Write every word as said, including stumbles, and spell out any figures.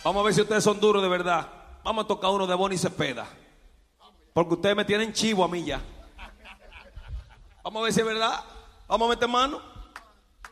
Vamos a ver si ustedes son duros de verdad. Vamos a tocar uno de Bonnie Cepeda, porque ustedes me tienen chivo a mí ya. Vamos a ver si es verdad. Vamos a meter mano.